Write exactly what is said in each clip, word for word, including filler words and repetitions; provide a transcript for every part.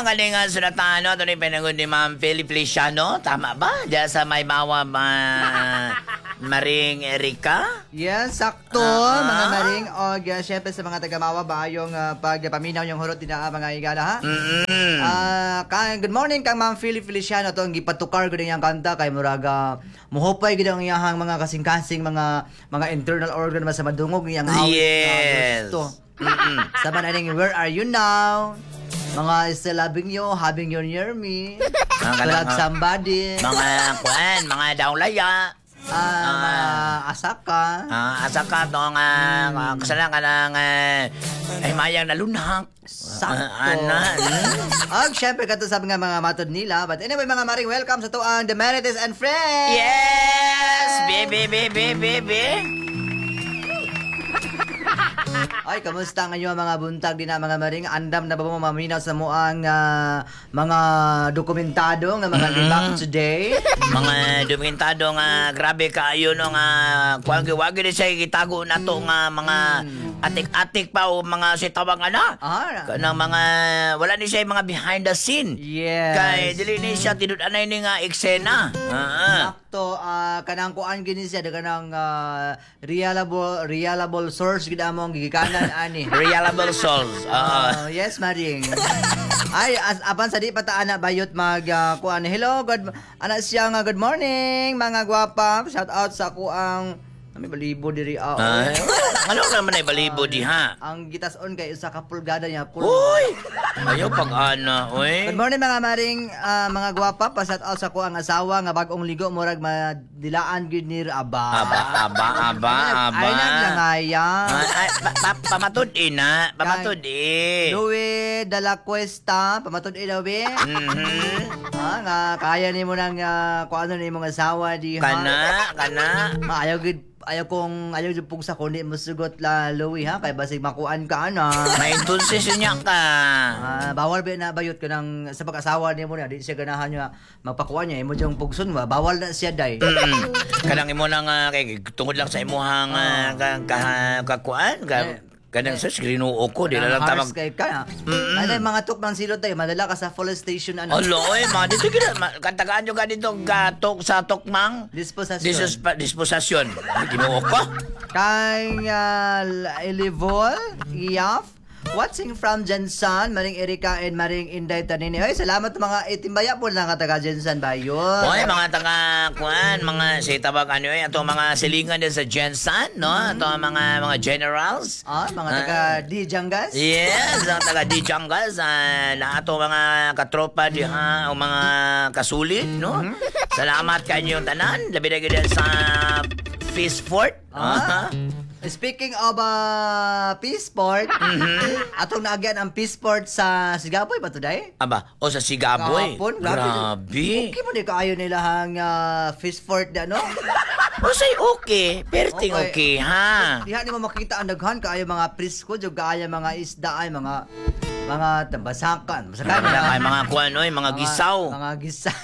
galing nga sunatan, no? Ito na yung pinagod ni Ma'am Philip Feliciano. Tama ba? Diyan sa may mawa ma... Maring Erika? Yes, sakto, Ah, mga ah. maring. O, uh, syempre sa mga taga-mawa ba, yung uh, pagpaminaw yung hurot din na mga igala, ha? Mm-mm. Ah, kang good morning kang Ma'am Philip Feliciano to ang gipatukar gud yang kanta kay muraga muhupay gud ang iyang mga kasing-kasing mga mga internal organ mas sa madungog iyang awit. Yes. To. Mm-mm. Saban aning where are you now? Mga still loving you, having you near me. Mga To kanang- love somebody. Mga kwan, mga daong laya. Ah, mga asaka. Ah, asa ka to nga uh, kasalanan ka ng uh, ay mayang nalunhak. Sakto. Ah, ana. hmm? Ag syempre kato sabi nga mga matod nila. But anyway mga maring, welcome sa tuang The Merites and Friends. Yes! Baby, baby, baby. Ay, kamusta ngayon mga buntag din na mga maring? Andam na ba mo maminaw sa muang ah, mga dokumentado nga mga libak today? Mga dokumentado nga grabe kaayo no nga kuwag wag ni siya gitago na to nga mga atik-atik pa o mga sitawang ana. Ah, Kanang mga wala ni siya yung mga behind the scene. yes. Kay dili ni siya tinud-anay ni nga eksena. Ah. Sakto, ah, kanang kuan gini siya, kanang ah, reliable, reliable source gid among gigikanan ani. Reliable souls. Oo. Oh, yes, Maring. Ay, as, apan sa di pa ta ana bayot mag uh, kuan. Hello, good ana siya nga good morning mga gwapa. Shout out sa ako ang kami balibo diri ah. Ay, ano naman ay balibo di ha? Ang gitas-on kay usa ka pulgada niya. Pul- Uy! Ayaw pag ana, uy. Good morning mga maring ah, mga gwapa. Pa-shout out sa ako ang asawa nga bagong ligo murag madilaan gid ni aba. Aba, aba, aba, aba. Ay nang langaya. Ay, ay, pa- pa- pamatod ina, pamatod eh. Louie de la Cuesta, pamatod ilawi. Mhm. Ah, nga kaya nimo nang uh, kung ano nimo nga asawa di ha. Kana, kana. Ma, ayaw gid ayaw kong ayaw gid pug sa kundi mo sugot la Louie ha kay basig makuan ka ana. May intulsis niya ka. Ah, bawal ba na bayot ka ng sa pag-asawa nimo na di siya ganahan niya magpakuan niya imo jang pugson ba bawal na siya day. Mm. Kanang imo nang uh, kay tungod lang sa imuhang uh, ka, ka, kakuan ka. Eh, Kanang sa grinuo ko, di na lang Hars tamag. kay ka. Mm-mm. Ano mga tukmang silot tayo madala ka sa full station ano. Aloy, mga dito gina, ma- kantagaan nyo ka dito gatok sa tokmang. Disposasyon. Disos, pa, disposasyon. Ay, ginuo ko. Kang uh, Elivol, Iyaf, watching from Jensan, Maring Erika and Maring Inday Tanini. Ay, salamat mga itimbaya po lang taga Jensan ba yun? Oy, mga taga, kuan, mga, si tabag ano eh, ato mga silingan din sa Jensan, no? Ato mga, mga generals. Ah, mga taga Di Jangas? Yes, ang taga di Jangas, uh, na ato mga katropa di ha, o mga kasulit, no? Salamat kanyong tanan, labi na ganyan sa Peace Fort. Ah. Speaking of uh, Peaceport, atong naagyan ang Peaceport sa Sigapoy ba today? Aba, o sa Sigaboy. Kahapon, Grabe. Okay mo di kaayo nila hang uh, Peaceport na no? O say okay, perting okay, Okay. ha? Diha ni mo makita ang daghan kaayo mga presko, jud kaayo mga isda ay mga mga tambasakan. Masakan Mga kay mga kuan oy, mga gisaw. Mga gisaw.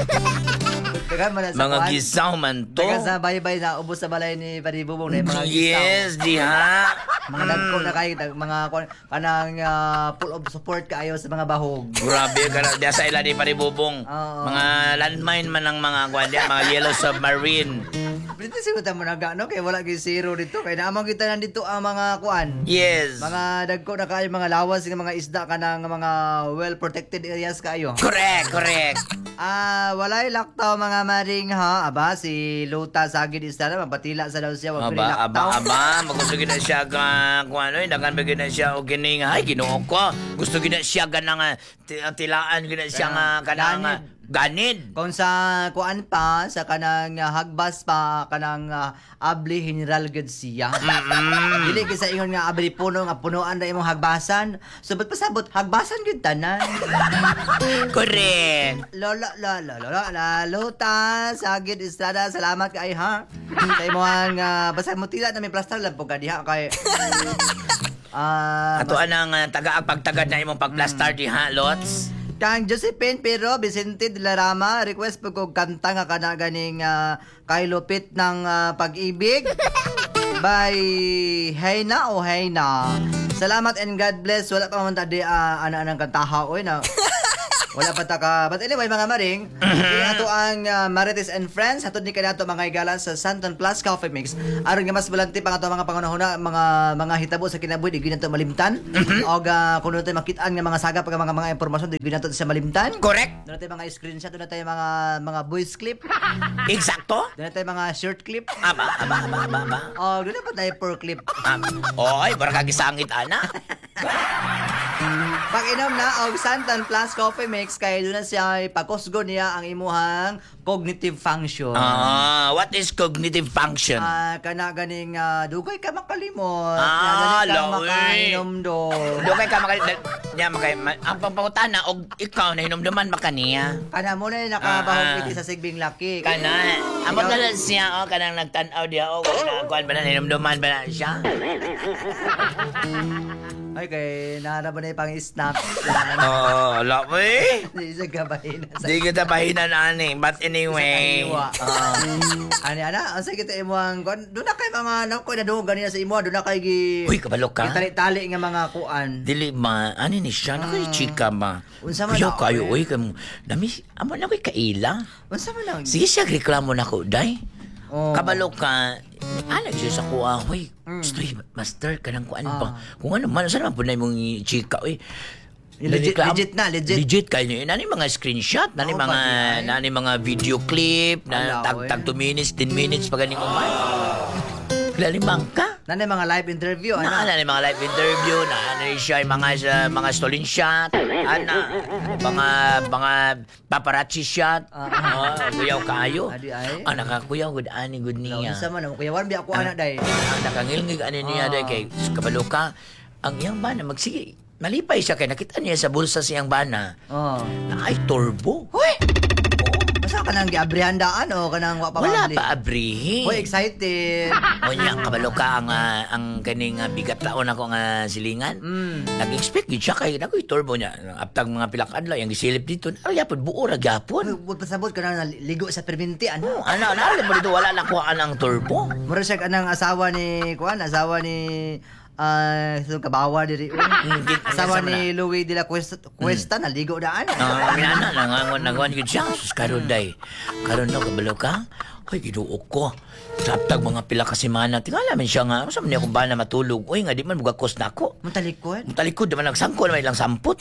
Dagan man na sa Mga kuwan. gisaw man to. Dagan sa baybay na ubos sa balay ni Paribubong na yung mga gisaw. Yes, di ha? Mga nagko na kayo, dag- mga kuwan- kanang uh, full of support kaayo sa mga bahog. Grabe ka na. Diya sa ila di paribubong. Oo. Mga landmine man ang mga kuan diya, mga yellow submarine. Dito siguro mo na no kay wala gyud zero dito kay naamang kita nandito ang mga kuan. Yes. Mga dagko na kayo mga lawas ng mga isda kanang mga well protected areas kayo. Correct, correct. Ah, walay laktaw mga maring ha. Aba si Luta Sagid isda na mapatila sa daw siya wag Aba, aba, laktaw. aba. Magusto gina siya ka, kung ano, dagan ba gina siya o gining, ay, ginoo ko. Gusto gina siya ganang, ah, ti- tilaan gina siya nga, kanang, ah, ganid. Kung sa kuan pa sa kanang uh, hagbas pa kanang uh, abli general gud siya. Mm-mm. Dili gyud sa ingon nga abli puno nga punuan na imong hagbasan. Subot pasabot hagbasan gyud tanan. Correct. Lola la la la la la Luta Sagid Estrada salamat kay ha. Kay mo ang uh, basta mo tila na may plaster lang po ka diha kay Ah, Ato anang uh, taga pagtagad na imong pagplastar di ha, Lots? Kang Josephine Pero Vicente de la Rama request po ko kanta nga kana ganing uh, kay lupit ng ah, pag-ibig by Hayna o Hayna. Salamat and God bless. Wala pa man tadi uh, ana-anang kantaha oy na Wala pa ta ka. But anyway, mga maring, kaya ato ang uh, Marites and Friends, hatod ni kanato mga igalan sa Santon Plus Coffee Mix. Aron nga mas balanti pa ato mga pangunahuna, mga mga hitabo sa kinabuhi, di ginato malimtan. O uh, kung natin makitaan nga mga saga pag mga mga impormasyon, di ginato sa malimtan. Correct. Doon natin mga screenshot, doon natin mga mga voice clip, Eksakto. doon natin mga shirt clip. Aba, aba, aba, aba, aba. O doon na pa diaper clip. Um, oy, barang kagisangit, ana. Pag-inom na og Santon Plus Coffee Mix kay doon na siya pakusgo niya ang imuhang cognitive function. Ah, what is cognitive function? Ah, kana ganing ah, dugay ka makalimot. Ah, Kana ganing ka lawi. makainom do. Do kay ka makay niya makay ma- ang pangpangutana og ikaw na hinumduman ba kaniya? Kana mo na Ah, ah. nakabahog iki sa sigbing laki. Kana, amo na lang siya o kanang nagtan-aw diha o kuan ba na hinumduman ba na siya? Ay kay nara ba na pang snaps yan. Oh, ala we. Di sa gabay na sa Di kita pahinan ani, but anyway. kaniwa. Ah. Ani ana, asa kita imuhang kon do na kay mga nako na do ganina sa imo do na kay gi Uy, kabalo ka. tali nga mga kuan. Dili ma, ani ni siya na kay chika ma. Unsa man Kuyaw na, kayo, oy? uy, kam, nami, amo na ko'y kaila. Unsa man lang? Sige siya, reklamo na ko, day. Oh. Kabalo ka, anak siya sa kuha, uy, Mm. stoy, master, kanang kuan Ah. pa. Kung ano man, saan naman po na mong chika, uy. Legit- Reklamo- legit na, legit. Legit kayo. Nani mga screenshot, nani Oo, mga, pati, ay. nani mga video clip, na Ala, tag, oy. tag two minutes, ten minutes, pag ganing umay. Lalimang ka. Nanay mga live interview Na ana. ana ni mga live interview, na ano siya yung mga sa mga stolen shot, ana mga mga paparazzi shot. Ah, Ah, kuyaw kayo. Adi ay. Ah, nakakuyaw good ani good niya. Unsa man kuya wan bi ako ana day. Ah, nakangilngig ani niya Ah. day kay kabalo ka. Ang iyang bana magsige. Malipay siya kay nakita niya sa bulsa siyang bana Oh. na ay turbo. Hoy. Asa ka nang giabrihandaan o kanang wa pa Wala mabli? pa abrihi. Hoy, excited. O niya, kabalo ka ang, ah, ang kaning uh, bigat taon ako nga silingan. Mm. Nag-expect gid siya kay nakoy turbo niya. Aptang mga pilakadlaw yung gisilip dito. Ano yapon buo ra Hoy, gyapon. wag pasabot ka na ligo sa perminti ano. Ano, ano mo dito wala na kuhaan ang turbo. Mura siya kanang asawa ni kuan, asawa ni ah uh, kabawa diri. uy. Mm, gid- Asawa asa man ni Louis de la Cuesta, Cuesta naligo daan. Ah, minana nangangon nangon gid siya. Sus karon day. Karon no kabalo ka. Hoy giduok ko. Saptag mga pila ka semana. Tingala man siya nga. Asa man niya kung ba na matulog. Uy nga di man mugakos na ako. Muntalikod. Talikod naman nagsangko naman ilang samput.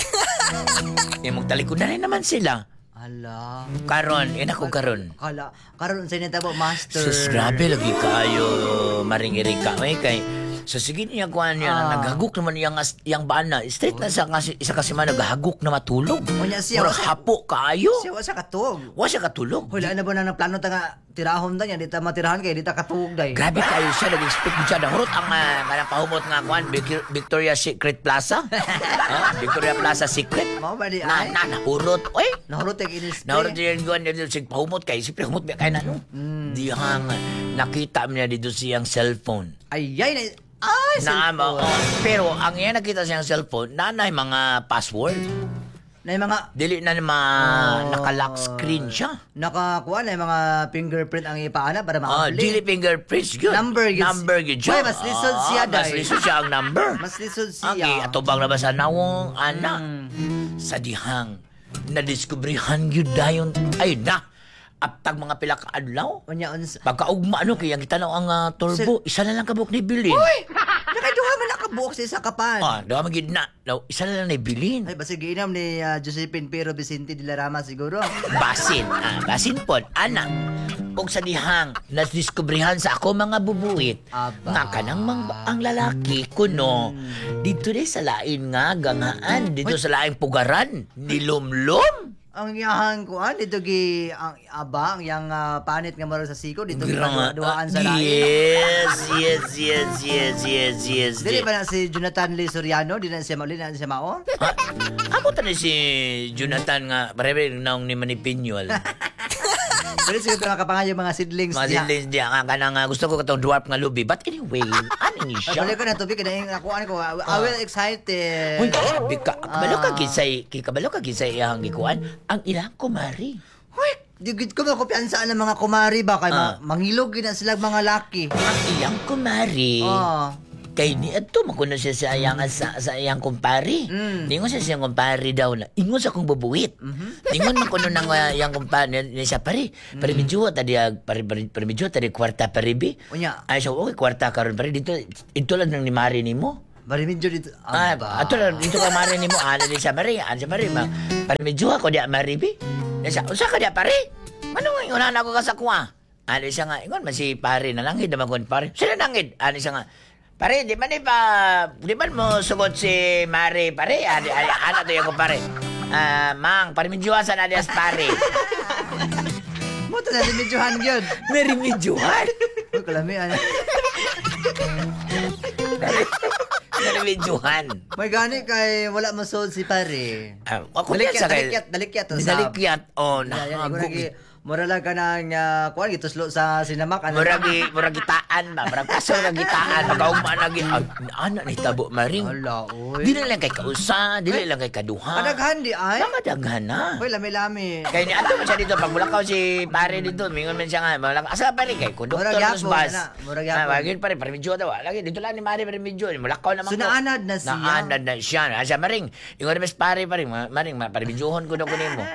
Eh magtalikod na rin naman sila. Ala. Karon, ina ko karon. Kala karon sa nitabo master. Sus, grabe lagi kayo maring-iri ka. Ay, kay, sa sige niya kuhan niya, Ah. naghaguk naman yung, as- yung bana. Straight na sa kasi, isa kasi man naghaguk na matulog. Unya siya, Mura wasa- hapo kayo. Siya wa sa katog. Wa siya katulog. Hoy, laan na ba na ng plano ta nga tirahon ta niya, di ta matirahan kay di ta katug day. Grabe kayo siya, nag-expect siya. Nahurot ang uh, kanang pahumot nga kuhan, Vic- Victoria's Secret Plaza. Ah, Victoria Plaza Secret. Mao ba di Na, ay? na, nahurot. Uy, Nahurot kay inis. Naurot din kuhan niya dito, sig pahumot kay, siyempre humot biya kay na no. Mm. Di hang, nakita niya dito siyang cellphone. Ay, ay, na, ay, Na, cellphone. oo. Pero ang iya nakita siyang cellphone, nanay mga password. Na yung mga, Dili na mga Oh. naka-lock screen siya. nakakuha na yung mga fingerprint ang ipaana para Ah, makabili. dili fingerprints yun. Number yun. Number yun siya. Uy, mas lisod Ah, siya, Mas day. lisod siya ang number. Mas lisod siya. Okay, atubang na ba sa nawong anak? Mm. Sa dihang, nadiskubrihan yun dayon. Ay na, aptag mga pila ka adlaw. Unya, uns... Pagkaugma ano, kaya kita na ang ah, turbo, isa na lang kabuk ni bilin. Uy! Nakaduha man nakabuok sa isa kapan. Ah, daw magid na. Daw, isa na lang na bilin. Ay, basta ginam ni ah, Josephine Pero Vicente de la Rama siguro. Basin, ah, basin pod, anak. Og sa dihang, nasdiskubrihan sa ako mga bubuit. Aba. Nga kanang mang ang lalaki kuno. Dito di sa lain nga gangaan, dito sa laing pugaran, nilumlum. Ang yahan ko, ah, dito gi, ang aba, ang yang ah, panit nga maro sa siko, dito gi Gra- duhaan sa ah, lain. Yes, yes, yes, yes, yes, yes. Dili yes. ba na si Jonathan Lee Soriano? Di na siya mauli, na siya mao? Ah, amo tani si Jonathan nga, parebe naong ni Manipinyol. Dili siguro mga kapangayo mga seedlings Mga niya. silins diya nga kanang ah, gusto ko katong dwarf nga lubi. But anyway, ano ni Ay, siya? balik ko na tubig, kaya ako, ano ko, I will excited. Uy, grabe ka. Kabalo ka Ah. gisay, kabalo ka gisay iyang gikuan. Ang ilang kumari. Hoy, di gid ko makumpiyansa ng mga kumari ba kay Ah. ma- mangilog gid na sila mga laki. Ang ilang kumari. Oh. Kay ni ato makuno siya sa iyang sa, sa iyang kumpari. Mm. Ningon siya siyang kumpari daw na. Ingon sa kong bubuwit. Mhm. Ningon man kuno nang uh, iyang kumpari ni siya pare. Pare medyo tadi ag pare pare pare medyo tadi kwarta paribi. Unya. Ay so okay kwarta karon pare dito ito lang nang ni Mari nimo. Bari medyo dito. Ah, ato lang dito ka Mari nimo. Ano di siya Mari? Ano siya Mari? Ma, pare medyo ako di Maribi. Siya usa ka di pare. Ano nga ingon na ako ka sa kuha? Ano siya nga ingon man si pare na langid naman kon pare. Sila langid. Ano siya nga pare, di ba ni pa, di ba mo sugod si Mari, pare? Ano, ano to yung pare? Ah, mang, pare medyohan sa nadias pare. Mo to na medyohan gyud. Narimedyohan? Uy, kalami ano. Narimedyohan. May gani kay wala masod si pare. Ah, ako diyan sa kay... Dalikyat, dalikyat, dalikyat. Dalikyat, oh, Yan, yan, nahagog. lagi, mura lang ka ng, uh, kuwan, gituslo sa sinamak. Ano, Muragi, muragitaan ba? Murag kaso nagitaan. Pagkauma nagi... Ano na hitabo, Maring? Hala, uy. Dili lang kay kausa, dili lang kay kaduha. Kadaghan di ay. Namadaghan na. Uy, lami-lami. Kaya ni ato man siya dito, pag mulakaw si pare dito, mingon man siya nga, mulakaw, asa pare kay, kung doktor Murag nos yapon, bas. ana, murag yapon. Ah, wagin pare, pare medyo daw, lagi, dito lang ni Mari, pare medyo, mulakaw naman So, ko. naanad na siya. Naanad na siya. Asa maring, ingon na mas pare, pare, ma- maring, ma- pare medyohon ko na kunin mo.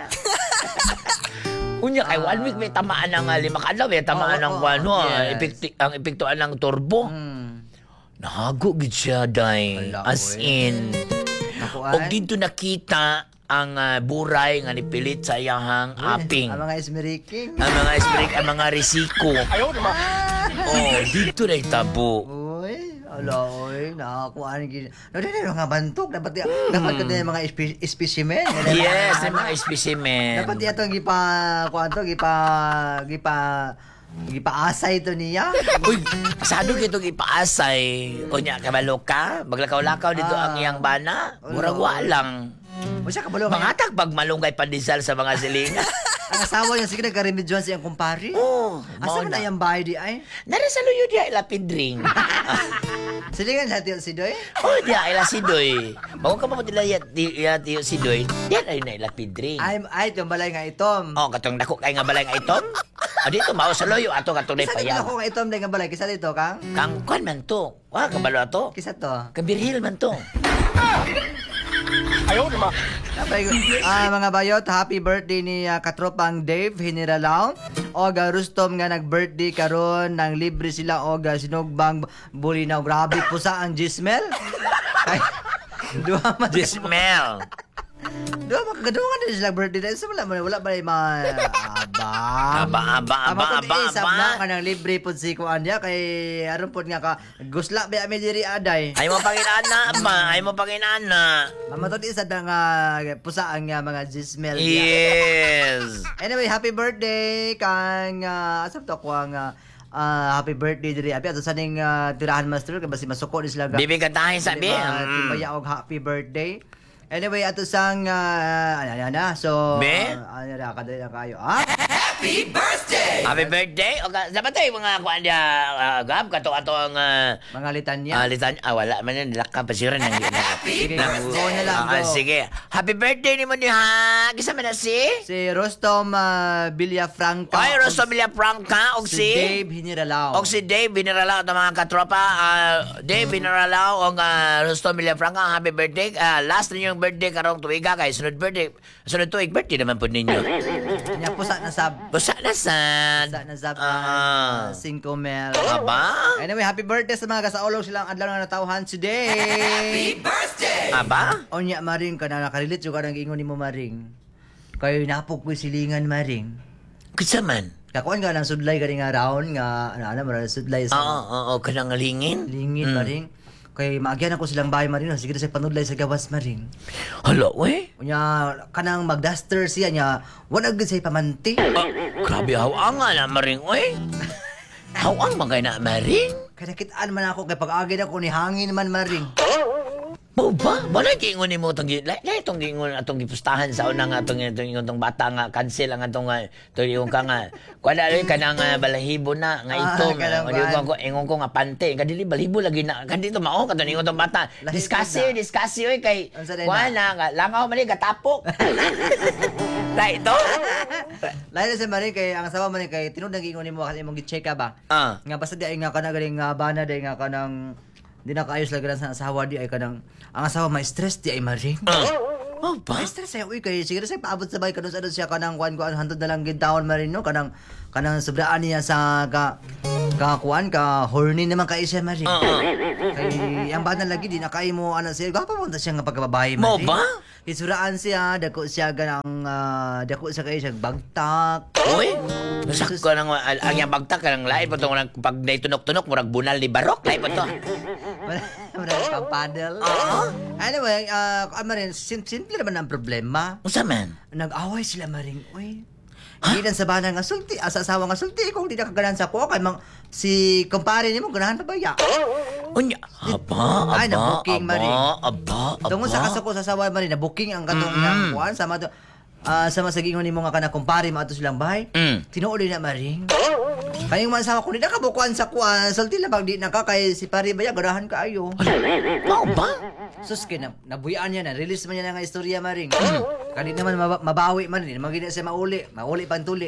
Unya, kay one week may tamaan ng uh, lima kadlaw, may tamaan Oo, ng oo, ano, yes. epekti- ang epektuan ng turbo. Hmm. Nahago gid siya, day. Ala, As oy. in, Naku, og ay. dito nakita ang uh, buray nga nipilit sa iyahang aping. Ang mga ismiriking. Ang mga esprik, ang mga risiko. Ayaw naman. Oh, dito na itabo. Uy, ala, uy, nakakuha gini. No, din mga bantok. Dapat, dapat ko din mga espe- specimen. Yes, ang mga specimen. Dapat itong gipa, kuha to, gipa, gipa, gipaasay to niya. Uy, pasado kitong ipaasay. Kunya, kabalo ka, maglakaw-lakaw dito Ah. ang iyang bana. Ala. Murag lang. O siya kabalo Mga tagbag malunggay pandesal sa mga silinga. Ang asawa niya, sige nagkarimedyohan siyang kumpari. Oh, Asa mao man na. ayang bahay di ay? Nara sa luyo diya ilapid ring. Silingan lahat yun si Doy? Oh, diya ila si Doy. Bago ka mo tila ya diya diyo si Doy. Diya ay na ilapid ring. Ay, ay, itong balay nga itom. Oh, katong dako kay nga balay nga itom. O dito mao sa luyo ato katong Kisa dito payaw. ako nga itom dahil nga balay. Kisa dito, Kang? Kang kwan man to. Wa kabalo ato. Kisa to. Kabirhil man to. Tapay, ah, mga bayot, happy birthday ni ah, katropang Dave Hiniralaw. Og ah, Rustom nga nag-birthday karon nang libre sila og ah, sinugbang bulinaw. Grabe po sa ang Gismel. Ay, duha man. Dismel. Duha makagaduhan din sila birthday dahil sa wala man wala ba yung mga aba. Aba, aba, aba, aba, Isab aba. na ka nang libre po si kuan niya kay aron po nga ka gusla ba mi diri aday. Ay mo panginana ba? Ay mo panginana. Mamatod isa na nga pusa ang nga mga Gismel niya. Yes. Anyway, happy birthday kang uh, asap to ko ang uh, uh, happy birthday diri abi ato sa ning uh, tirahan master kay basi masuko ni sila ga. Bibi ka tayo sabi. Diba, Mm. Timbaya og happy birthday. Anyway, ato sang uh, ano ano na. So Be? uh, ano ra kada na kayo. Ah? Happy birthday. O ka, dapat tayo mga kuan dia uh, gab kato ato ang uh, Mga litanya. ah, litan ah, wala man yan nilaka pa siya ng Sige, go na lang, Ah, go. sige. Happy birthday ni mo ni ha. Kisa man na si? Si Rostom uh, Villafranca. Ay, og Rosomilla Franca og si si Dave Hiniralaw. og si Dave Binaralao ito mga katropa. ah, Dave Binaralao og uh, Rosomilla Franca. Happy birthday. Ah, last ninyong birthday karong tuiga kay sunod birthday. Sunod tuig birthday naman po ninyo. Nya pusa na sab. Busa na sad. Pusa na sab. Ah. Uh, cinco mel. Aba? Anyway, happy birthday sa mga kasaulog silang adlaw nga natawhan today. Aba? Onya maring ka na nakarelate yung kanang ingon nimo maring. Kayo napok ko silingan maring. Kisa man? Kakuan nga ng sudlay kani nga round nga ano ano mara sudlay Oo, sa oo, oo. Kanang lingin? lingin Mm. maring. Kay maagyan ako silang bahay maring sige sa panudlay sa gawas maring. Hala, we? Unya kanang magduster siya nya wala gud say pamanti. Ah, grabe, hawang nga na maring, we. Hawang magay na maring? Kaya nakitaan man ako kay pag-agi ako ni hangin man maring. Mo ba? Balay giingon nimo tong gi- lai lai tong giingon atong gipustahan sa una nga atong atong ingon tong bata nga cancel ang atong nga to yung ka nga kuan ali kanang uh, balahibo na nga Ah, itom. kanang Nga kuan. ko ingon ko nga pante kadili balahibo lagi na kadito mao kadto ingon tong bata. Lahibo Discuss na. discuss oy kay Unsa din kuan na nga langaw man ni katapok. Dai to. Lain sa maring kay ang asawa man kay tinud nang ingon nimo kasi imong gi-check ka ba. Ah. Nga basta di ay nga kana galing nga bana di nga kanang Di na kaayos lagi lang sa asawa di ay kanang ang asawa may stress di ay maring. Ah. Oh, ba? May stress ay uy kay siguro sa paabot sa bay kanus ano siya kanang kuan kuan hantod na lang gid taon marin no kanang kanang sobraan niya sa ka ka kuan ka horny naman kay siya maring. Ah, ah. Kay ang bata lagi di na kay mo ano siya gapa mo siya nga pagkababae Mo maring. ba? Isuraan siya dako siya ganang ah, dako siya kay siya bagtak. Uy, nasak ko nang al- ang yang bagtak ka ng lain po itong nag- pag naitunok-tunok, murag bunal ni Barok, lain po ito. Wala pang paddle. Oo. Anyway, ah uh, marin sim- simple naman ang problema. Unsa man? Nag-away sila maring. Uy. Gidan sa bana nga sulti, asa asawa nga sulti kung di na kaganahan sa ko kay mang si kumpare nimo ganahan pa ba ya? Unya, aba, Ay, aba, na-booking, aba, Maring. aba, aba. Tungod sa kasako sa sawa marin na booking ang katong Mm-mm. mm kuan sama to ah sama sa gingon nimo nga kana kumpare mo ato silang bahay. Mm. Tinuod na maring. Kayong man sama ko di na kabukuan sa kuan, sulti lang bang di na ka kay si pare ba ya ganahan kaayo. Mao ba? Sus kay na nabuyaan niya na release man niya nga istorya maring. Kani naman maba- mabawi man din magina siya mauli, mauli pang tuli.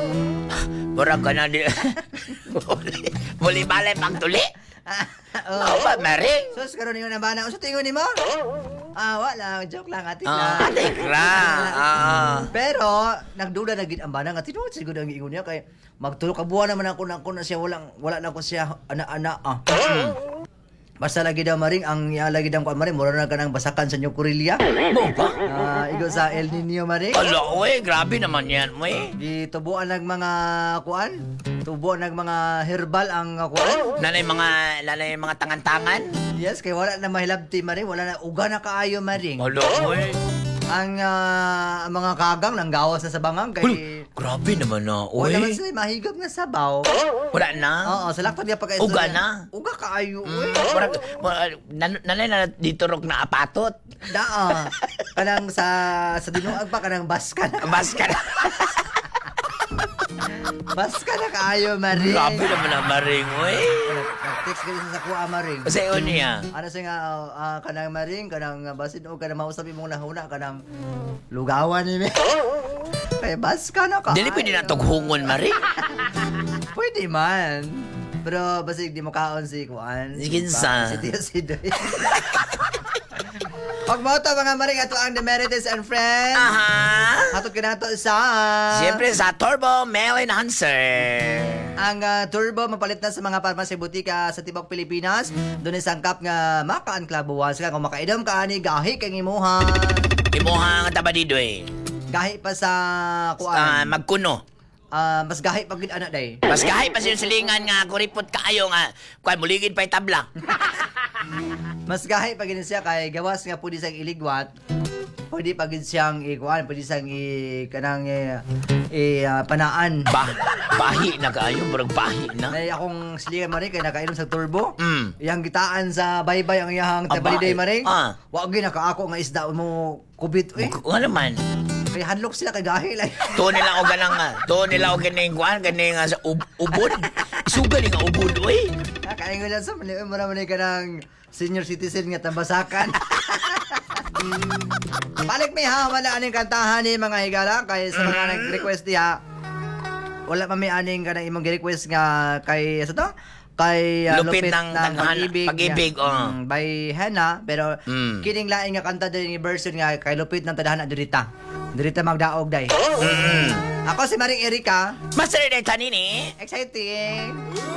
Murag ka na di... Muli, muli balay pang tuli? Oh. Mao ba, Maring? Sus karon ninyo na bana. Unsa tingon nimo? Ah, wala, joke lang atik Ah, lang. atik ra. Ah. Pero nagduda na gid ang bana nga tinuod siguro ang ingon niya kay magtulo ka buwan naman ako na ako na siya walang wala na ko siya ana-ana ah. Basta lagi daw maring ang iya lagi daw ko maring mura na kanang basakan sa inyo kurilya. Mo ba? Ah, igo sa El Nino maring. Ala, uy, grabe naman yan, mo eh. Gitubuan ng mga kuan, tubuan ng mga herbal ang uh, kuan. Nanay mga, nanay mga tangan-tangan. Yes, kay wala na mahilabti maring, wala na uga na kaayo maring. Ala, uy. Ang ah, mga kagang nang gawas na sa bangang kay Uy, grabe naman na, uy. wala man sila mahigop nga sabaw. Wala na. Oo, sa lakto niya pagka Uga na. Uga kaayo. uy. Mm, murag, murag, nan- nanay na dito rog na apatot. Daa. Kanang sa sa dinuag pa kanang baska na. Bas ka na. Baska na kaayo maring. Grabe naman na, Maring, uy. Text ka sa kuha maring. Kasi yun niya. Ano siya nga ah, kanang maring kanang ah, basin o kanang mausap mo nahuna kanang lugawan ni me. Kay baska na ka. Dili pwede na tughungon, Maring. Pwede man. Pero basig di mo kaon si Kuan. Si Kinsa. Si Tio Sidoy. Pag mo to mga maring ato ang Demerites and Friends. Aha. Hatod ka na to sa... Siyempre sa Turbo Mail Enhancer. Ang ah, turbo mapalit na sa mga parmasy butika sa Tibok Pilipinas. Doon isangkap nga makaan klabuwas ka kung makaidom ka ani gahi kang imuha. Imuhang tabadidoy. Gahi pa sa Ah, kuan. magkuno. Ah, mas gahi pag gid ana day. Mas gahay pa siya silingan nga kuripot kaayo nga kuan muligid pa tabla. Mas gahi pag gid siya kay gawas nga pudi sang iligwat. Pwede pag gid siyang ikuan, pwede siyang i kanang i, i ah, panaan. Bah bahi na kaayo, murag bahi na. Nay akong silingan maring kay nakainom sa turbo. Mm. Iyang gitaan sa baybay ang iyang Aba, tabaliday eh. maring. Ah. Wa gyud nakaako nga isda mo kubit eh. Kung ano man. Kay hadlok sila kay gahi lang. Tuon nila og ganang nga. Tuon nila og ganing kuan ganing nga sa ub- ubod. Isugal nga ubod oy. Kaya nga lang sa mali mo naman ka ng senior citizen nga tambasakan. Balik may ha, wala aning kantahan ni mga higala kay sa mga nag-request diha. Wala pa may aning ka imong request nga kay sa to? Kay uh, Lupit ng taghan- Pag-ibig, oh. mm, by Hannah pero Mm. kining lain nga kanta din ni version nga kay Lupit ng tadhana dirita. Dirita magdaog day. Mm. Ako si Maring Erika. Master Day tanini. Exciting.